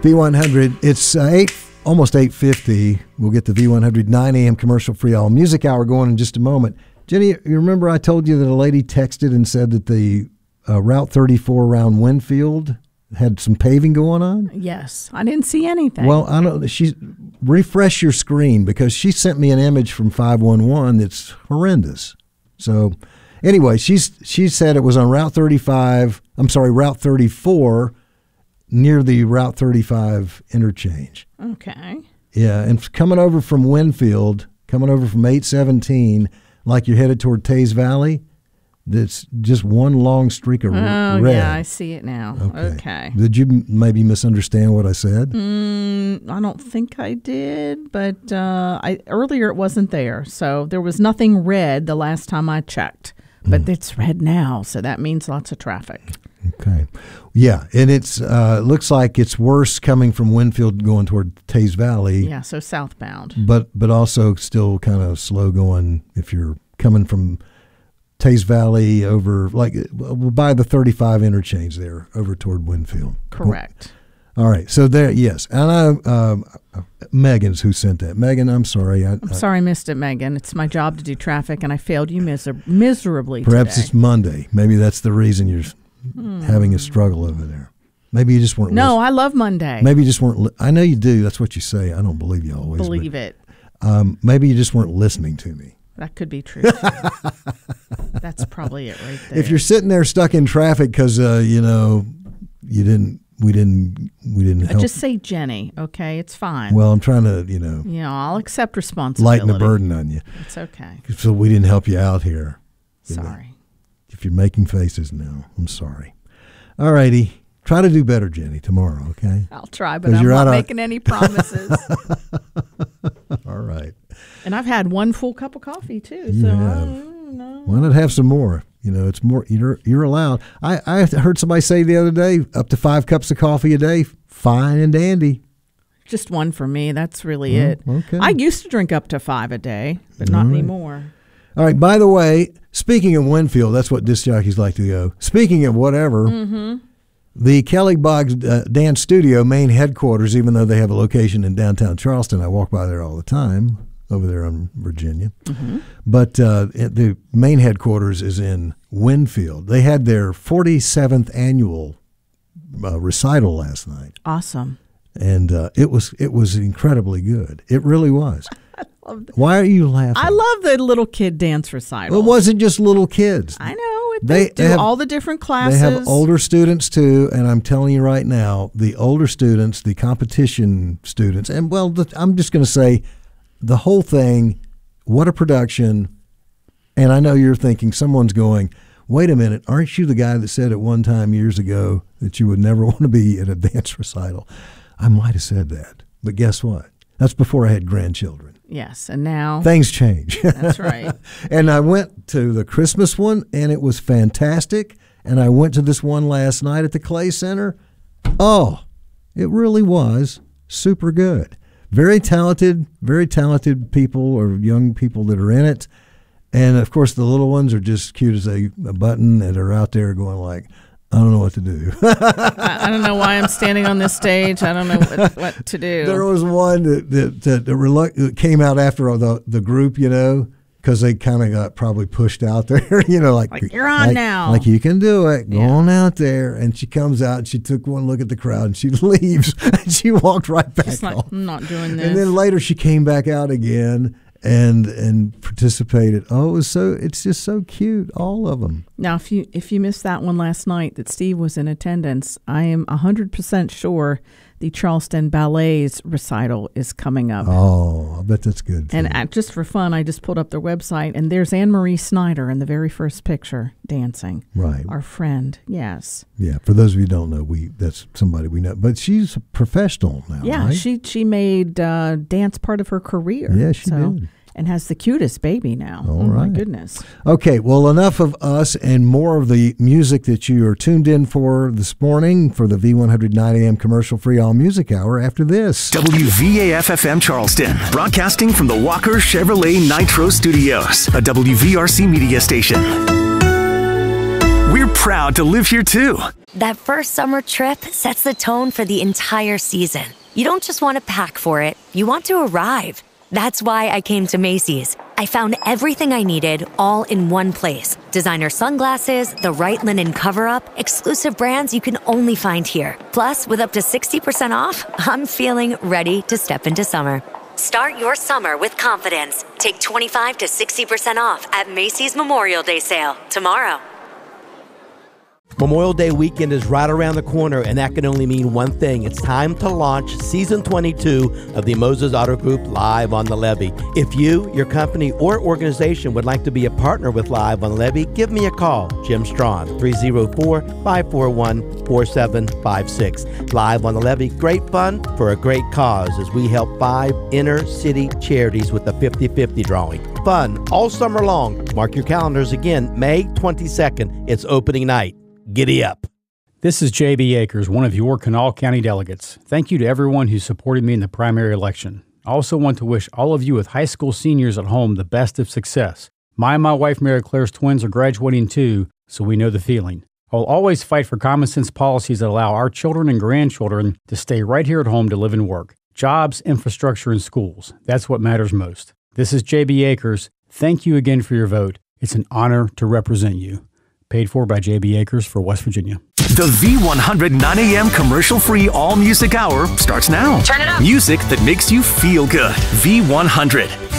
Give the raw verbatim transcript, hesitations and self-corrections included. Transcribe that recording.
V one hundred, it's uh, eight, almost eight fifty. We'll get the V one hundred nine a.m. commercial-free all music hour going in just a moment. Jenny, you remember I told you that a lady texted and said that the uh, Route thirty-four around Winfield had some paving going on? Yes. I didn't see anything. Well, I don't. She refresh your screen because she sent me an image from five one one that's horrendous. So, anyway, she's she said it was on Route thirty-five. I'm sorry, Route thirty-four, near the Route thirty-five interchange. Okay. Yeah, and coming over from Winfield, coming over from eight seventeen, like you're headed toward Tays Valley. That's just one long streak of oh, red. Yeah, I see it now. Okay. okay. Did you m- maybe misunderstand what I said? Mm, I don't think I did, but uh, I earlier it wasn't there. So there was nothing red the last time I checked. But mm. it's red now, so that means lots of traffic. Okay. Yeah, and it's uh, looks like it's worse coming from Winfield going toward Tays Valley. Yeah, so southbound. But but also still kind of slow going if you're coming from Tays Valley over, like, by the thirty-five interchange there, over toward Winfield. Correct. All right. So there, yes. And I, um, Megan's who sent that. Megan, I'm sorry. I, I'm sorry I missed it, Megan. It's my job to do traffic, and I failed you miser- miserably Perhaps today. It's Monday. Maybe that's the reason you're hmm. having a struggle over there. Maybe you just weren't No, listening. I love Monday. Maybe you just weren't. Li- I know you do. That's what you say. I don't believe you always. Believe but, it. Um, maybe you just weren't listening to me. That could be true. That's probably it right there. If you're sitting there stuck in traffic because uh, you know you didn't, we didn't, we didn't help. Just say Jenny, okay? It's fine. Well, I'm trying to, you know, you know, I'll accept responsibility. Lighten the burden on you. It's okay. So we didn't help you out here. Sorry. Know. If you're making faces now, I'm sorry. All righty. Try to do better, Jenny, tomorrow, okay? I'll try, but I'm not making any promises. All right. And I've had one full cup of coffee, too. You so have. I don't know. Why not have some more? You know, it's more, you're you're allowed. I, I heard somebody say the other day, up to five cups of coffee a day, fine and dandy. Just one for me. That's really oh, it. Okay. I used to drink up to five a day, but not right. anymore. All right. By the way, speaking of Winfield, that's what disc jockeys like to go. Speaking of whatever, mm-hmm. the Kelly Boggs uh, Dance Studio main headquarters, even though they have a location in downtown Charleston, I walk by there all the time, over there in Virginia. Mm-hmm. But uh, the main headquarters is in Winfield. They had their forty-seventh annual uh, recital last night. Awesome. And uh, it was it was incredibly good. It really was. I love that. Why are you laughing? I love the little kid dance recital. Well, it wasn't just little kids. I know. It, they, they do they have, all the different classes. They have older students, too, and I'm telling you right now, the older students, the competition students, and, well, the, I'm just going to say the whole thing, what a production. And I know you're thinking, someone's going, wait a minute, aren't you the guy that said at one time years ago that you would never want to be at a dance recital? I might have said that, but guess what? That's before I had grandchildren. Yes, and now things change. That's right. And I went to the Christmas one, and it was fantastic. And I went to this one last night at the Clay Center. Oh, it really was super good. Very talented, very talented people or young people that are in it. And, of course, the little ones are just cute as a, a button and are out there going like, I don't know what to do. I, I don't know why I'm standing on this stage. I don't know what, what to do. There was one that that, that, that, reluct- that came out after the the group, you know, because they kind of got probably pushed out there, you know, like, like you're on like, now. Like you can do it. Go yeah. on out there. And she comes out and she took one look at the crowd and she leaves. And she walked right back Just like, off. I'm not doing this. And then later she came back out again. And and participated. Oh, it was so. It's just so cute. All of them. Now, if you if you missed that one last night, that Steve was in attendance, I am a hundred percent sure the Charleston Ballet's recital is coming up. Oh, I bet that's good. And uh, just for fun, I just pulled up their website, and there's Anne Marie Snyder in the very first picture dancing. Right. Our friend. Yes. Yeah. For those of you who don't know, we that's somebody we know, but she's a professional now. Yeah. Right? She she made uh, dance part of her career. Yeah, she so. did. And has the cutest baby now. All oh, right. my goodness. Okay, well, enough of us and more of the music that you are tuned in for this morning for the V one hundred nine a.m. commercial-free all music hour after this. W V A F F M Charleston, broadcasting from the Walker Chevrolet Nitro Studios, a W V R C media station. We're proud to live here too. That first summer trip sets the tone for the entire season. You don't just want to pack for it, you want to arrive. That's why I came to Macy's. I found everything I needed all in one place. Designer sunglasses, the right linen cover-up, exclusive brands you can only find here. Plus, with up to sixty percent off, I'm feeling ready to step into summer. Start your summer with confidence. Take twenty-five to sixty percent off at Macy's Memorial Day sale tomorrow. Memorial Day weekend is right around the corner, and that can only mean one thing. It's time to launch Season twenty-two of the Moses Auto Group Live on the Levee. If you, your company, or organization would like to be a partner with Live on the Levee, give me a call. Jim Strawn, three oh four, five four one, four seven five six. Live on the Levee, great fun for a great cause as we help five inner-city charities with the fifty-fifty drawing. Fun all summer long. Mark your calendars again, May twenty-second. It's opening night. Giddy up. This is J B Akers, one of your Kanawha County delegates. Thank you to everyone who supported me in the primary election. I also want to wish all of you with high school seniors at home the best of success. My and my wife Mary Claire's twins are graduating too, so we know the feeling. I will always fight for common sense policies that allow our children and grandchildren to stay right here at home to live and work. Jobs, infrastructure, and schools. That's what matters most. This is J B Akers. Thank you again for your vote. It's an honor to represent you. Paid for by J B Akers for West Virginia. The V one hundred nine A M commercial-free all-music hour starts now. Turn it up. Music that makes you feel good. V one hundred.